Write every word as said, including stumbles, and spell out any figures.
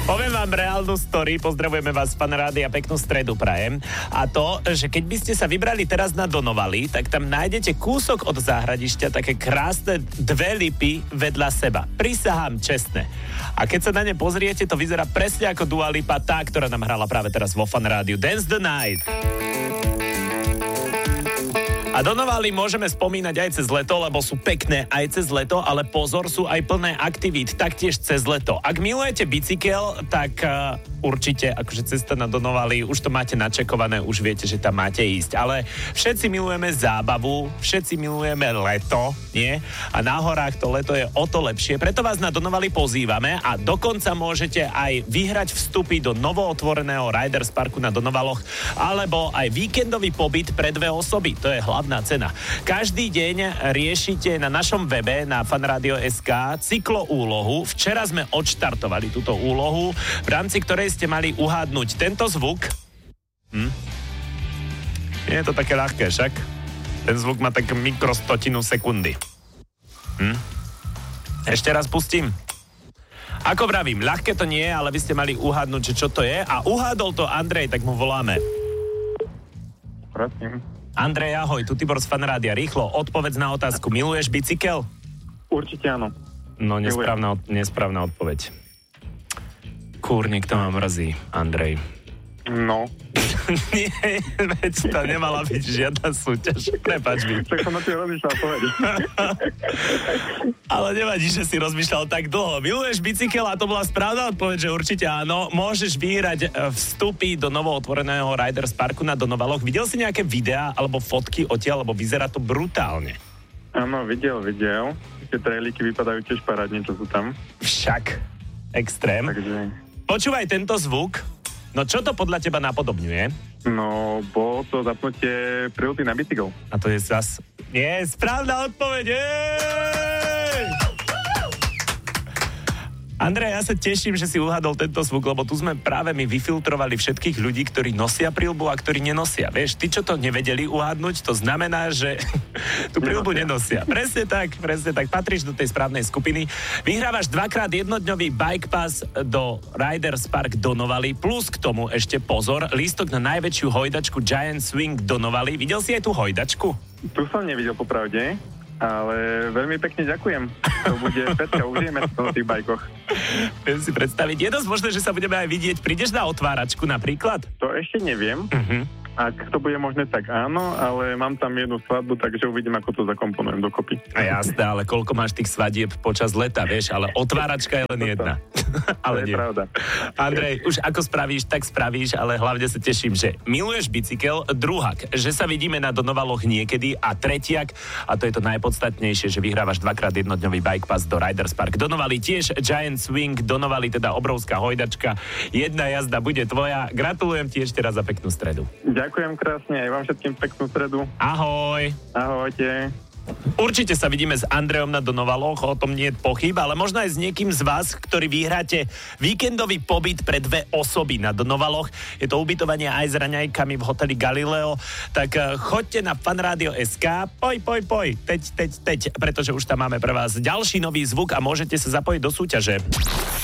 Poviem vám reálnu story, pozdravujeme vás z Fanrádia, peknú stredu prajem. A to, že keď by ste sa vybrali teraz na Donovali, tak tam nájdete kúsok od záhradišťa, také krásne dve lipy vedľa seba. Prisahám čestne. A keď sa na ne pozriete, to vyzerá presne ako Dua Lipa, tá, ktorá nám hrala práve teraz vo Fanrádiu. Dance the Night. A Donovali môžeme spomínať aj cez leto, lebo sú pekné aj cez leto, ale pozor, sú aj plné aktivít, taktiež cez leto. Ak milujete bicykel, tak uh, určite, akože cesta na Donovali, už to máte načekované, už viete, že tam máte ísť. Ale všetci milujeme zábavu, všetci milujeme leto, nie? A na horách to leto je o to lepšie, preto vás na Donovali pozývame a dokonca môžete aj vyhrať vstupy do novootvoreného Riders Parku na Donovaloch, alebo aj víkendový pobyt pre dve osoby. To je hlavná cena. Každý deň riešite na našom webe na fanradio bodka es ká cyklo úlohu. Včera sme odštartovali túto úlohu, v rámci ktorej ste mali uhádnuť tento zvuk. Hm? Nie je to také ľahké, však? Ten zvuk má tak mikrostotinu sekundy. Hm? Ešte raz pustím. Ako vravím, ľahké to nie je, ale vy ste mali uhádnuť, že čo to je. A uhádol to Andrej, tak mu voláme. Prosím. Andrej, ahoj, tu Tibor z Fanrádia. Rýchlo, odpovedz na otázku. Miluješ bicykel? Určite áno. No, nesprávna, nesprávna odpoveď. Kúrnik, to ma mrzí, Andrej. No. Nie, veď to nemala byť žiadna súťaž. Prepáč mi. Tak som na tým rozmýšľal povedať. Ale nevadí, že si rozmýšľal tak dlho. Miluješ bicykel a to bola správna odpoveď, že určite áno. Môžeš vyhrať vstupy do novootvoreného Riders Parku na Donovaloch. Videl si nejaké videá alebo fotky odtiaľ, lebo vyzerá to brutálne. Áno, videl, videl. Tie trailíky vypadajú tiež parádne, čo sú tam. Však. Extrém. Takže... Počúvaj tento zvuk. No čo to podľa teba napodobňuje? No, bolo to zapnutie preuty na bicykel. A to je zas... Nie, správna odpoveď! Jej! Andrej, ja sa teším, že si uhádol tento zvuk, lebo tu sme práve my vyfiltrovali všetkých ľudí, ktorí nosia prilbu a ktorí nenosia. Vieš, tí, čo to nevedeli uhádnuť, to znamená, že tú prilbu nenosia. Presne tak, presne tak. Patríš do tej správnej skupiny. Vyhrávaš dvakrát jednodňový bike pass do Riders Park Donovali, plus k tomu ešte pozor, lístok na najväčšiu hojdačku Giant Swing Donovali. Videl si aj tú hojdačku? Tu som nevidel popravde, ale veľmi pekne ďakujem. To bude petka, užijeme sa na tých bajkoch. Viem si predstaviť. Je dosť možné, že sa budeme aj vidieť. Prídeš na otváračku napríklad? To ešte neviem. Uh-huh. Ak to bude možné, tak áno, ale mám tam jednu svadbu, takže uvidím, ako to zakomponujem dokopy. A jasné, ale koľko máš tých svadieb počas leta, vieš, ale otváračka je len jedna. Ale to je nie. pravda. Andrej, už ako spravíš, tak spravíš, ale hlavne sa teším, že miluješ bicykel, druhak, že sa vidíme na Donovaloch niekedy a tretiak, a to je to najpodstatnejšie, že vyhrávaš dvakrát jednodňový bike pass do Riders Park. Donovali tiež Giant Swing, Donovali teda obrovská hojdačka. Jedna jazda bude tvoja. Gratulujem ti ešte raz za peknú stredu. Ďakujem krásne, aj vám všetkým peknú stredu. Ahoj. Ahojte. Určite sa vidíme s Andrejom na Donovaloch, o tom nie je pochyb, ale možno aj s niekým z vás, ktorý vyhráte víkendový pobyt pre dve osoby na Donovaloch. Je to ubytovanie aj s raňajkami v hoteli Galileo, tak choďte na fanradio bodka es ká, poj, poj, poj, teď, teď, teď, pretože už tam máme pre vás ďalší nový zvuk a môžete sa zapojiť do súťaže.